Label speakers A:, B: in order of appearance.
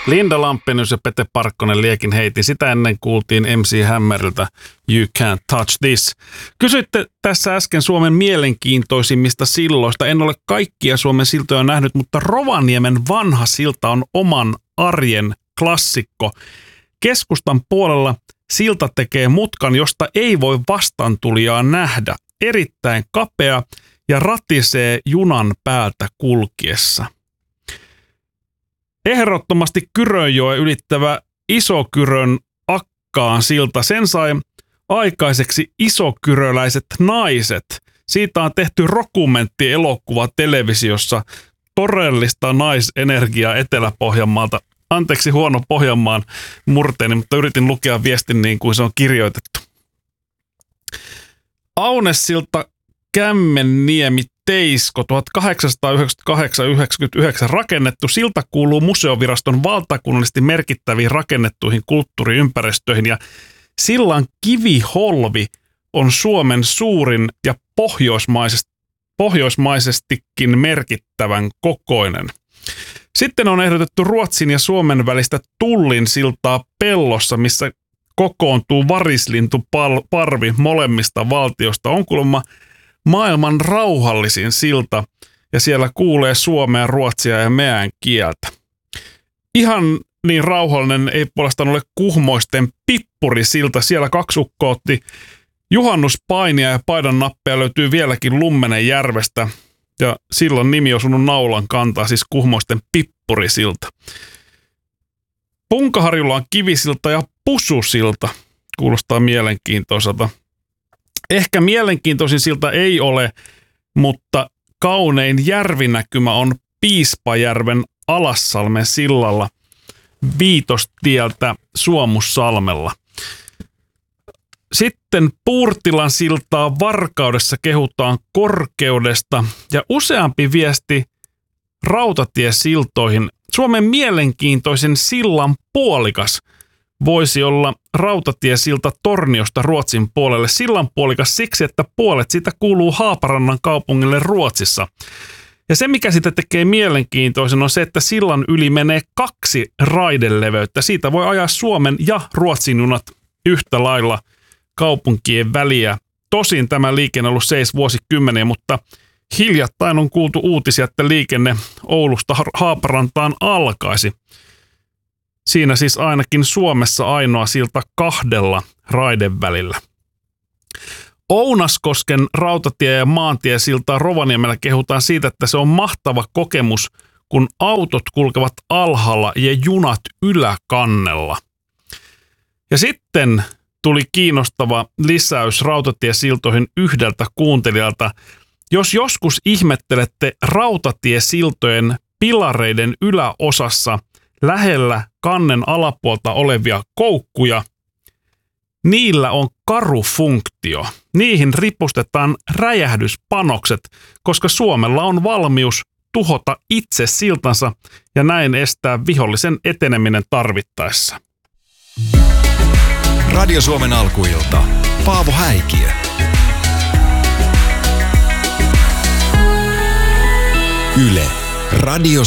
A: Linda Lampenius ja Pete Parkkonen liekin heitin. Sitä ennen kuultiin MC Hammeriltä You Can't Touch This. Kysyitte tässä äsken Suomen mielenkiintoisimmista silloista. En ole kaikkia Suomen siltoja nähnyt, mutta Rovaniemen vanha silta on oman arjen klassikko. Keskustan puolella silta tekee mutkan, josta ei voi vastaantulijaa nähdä. Erittäin kapea ja ratisee junan päältä kulkiessa. Ehdottomasti Kyrönjoen ylittävä Isokyrön Akkaan silta. Sen sai aikaiseksi isokyröläiset naiset. Siitä on tehty dokumenttielokuva televisiossa. Todellista naisenergiaa Etelä-Pohjanmaalta. Anteeksi huono Pohjanmaan murteeni, mutta yritin lukea viestin niin kuin se on kirjoitettu. Aunessilta Kämmenniemi Teisko 1898-99 rakennettu. Silta kuuluu museoviraston valtakunnallisesti merkittäviin rakennettuihin kulttuuriympäristöihin ja sillan kiviholvi on Suomen suurin ja pohjoismaisestikin merkittävän kokoinen. Sitten on ehdotettu Ruotsin ja Suomen välistä Tullin siltaa Pellossa, missä kokoontuu varislintuparvi molemmista valtiosta. On kuulemma maailman rauhallisin silta ja siellä kuulee suomea, ruotsia ja meän kieltä. Ihan niin rauhallinen ei puolestaan ole Kuhmoisten Pippurisilta. Siellä kaksi ukkoa otti juhannuspainia ja paidan nappeja löytyy vieläkin Lummenenjärvestä. Ja silloin nimi osunut naulan kantaa, siis Kuhmoisten Pippurisilta. Punkaharjulla on Kivisilta ja Pususilta. Kuulostaa mielenkiintoiselta. Ehkä mielenkiintoisin silta ei ole, mutta kaunein järvinäkymä on Piispajärven Alassalmen sillalla Viitostieltä Suomussalmella. Sitten Puurtilan siltaa Varkaudessa kehutaan korkeudesta ja useampi viesti rautatiesiltoihin. Suomen mielenkiintoisin sillan puolikas voisi olla rautatiesilta Torniosta Ruotsin puolelle. Sillan puolikas siksi, että puolet siitä kuuluu Haaparannan kaupungille Ruotsissa. Ja se, mikä sitä tekee mielenkiintoisen, on se, että sillan yli menee 2 raideleveyttä. Siitä voi ajaa Suomen ja Ruotsin junat yhtä lailla kaupunkien väliä. Tosin tämä liikenne on ollut seis vuosikymmeniä, mutta hiljattain on kuultu uutisia, että liikenne Oulusta Haaparantaan alkaisi. Siinä siis ainakin Suomessa ainoa silta 2 raidevälillä. Ounaskosken rautatie- ja maantiesiltaa Rovaniemellä kehutaan siitä, että se on mahtava kokemus, kun autot kulkevat alhaalla ja junat yläkannella. Ja sitten tuli kiinnostava lisäys rautatiesiltoihin yhdeltä kuuntelijalta. Jos joskus ihmettelette rautatiesiltojen pilareiden yläosassa lähellä kannen alapuolta olevia koukkuja, niillä on karufunktio. Niihin ripustetaan räjähdyspanokset, koska Suomella on valmius tuhota itse siltansa ja näin estää vihollisen eteneminen tarvittaessa.
B: Radio Suomen alkuilta. Paavo Häikiö. Yle. Radio